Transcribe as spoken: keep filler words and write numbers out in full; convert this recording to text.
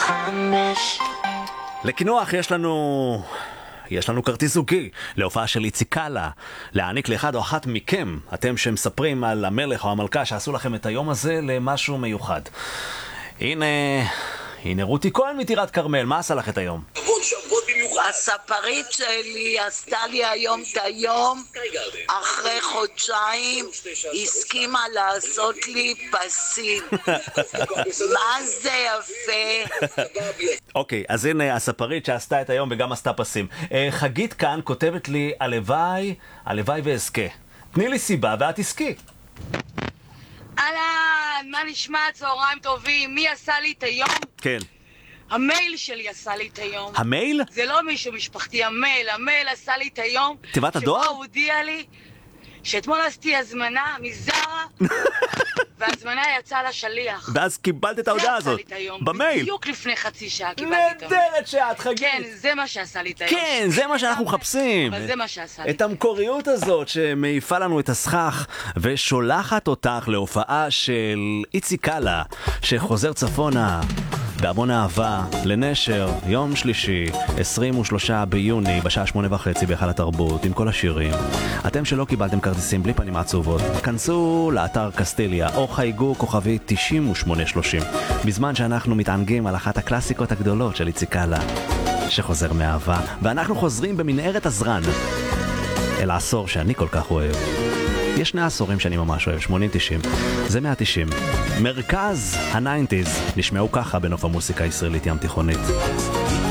חמש. לקינוח יש לנו... יש לנו כרטיס זוגי להופעה של איציק קאלה, להעניק לאחד או אחת מכם, אתם שמספרים על המלך או המלכה שעשו לכם את היום הזה, למשהו מיוחד. הנה, הנה רותי כהן מטירת כרמל, מה עשה לך את היום? הספרית שלי עשתה לי היום את היום, אחרי חודשיים הסכימה לעשות לי פסים. מה זה יפה. אוקיי, אז הנה הספרית שעשתה את היום וגם עשתה פסים. חגית כאן כותבת לי, הלוואי, הלוואי ואזכה. תני לי סיבה ואת תזכי. אהלן, מה נשמע? צהריים טובים. מי עשה לי את היום? כן. המייל שלי עשה לי את היום. המייל? זה לא מישהו משפחתי, המייל. המייל עשה לי את היום. תיבת הדואר? שבו הוא הודיע לי שאתמול עשיתי הזמנה מזרה, והזמנה יצאה לשליח. ואז קיבלת את ההודעה הזאת. זה עשה לי את היום. במייל. בדיוק לפני חצי שעה קיבלתי את היום. נהדרת שאת, חגית. כן, זה מה שעשה לי את היום. כן, זה מה שאנחנו מחפשים. אבל זה מה שעשה לי. את המקוריות הזאת שמעיפה לנו את הסכך ושולחת אותך להופעה של איציק קאלה שחוזר צפונה בהמון אהבה לנשר, יום שלישי עשרים ושלושה ביוני בשעה שמונה וחצי בהיכל התרבות עם כל השירים. אתם שלא קיבלתם כרטיסים בלי פנים עצובות, כנסו לאתר קסטליה או חייגו כוכבי תשעים ושמונה שלושים בזמן שאנחנו מתענגים על אחת הקלאסיקות הגדולות של איציק קאלה שחוזר מאהבה, ואנחנו חוזרים במנהרת הזרן אל העשור שאני כל כך אוהב. יש שני עשורים שאני ממש אוהב, שמונים תשעים. זה מאה תשעים. מרכז ה-תשעים נשמעו ככה בנוף המוסיקה הישראלית ים תיכונית.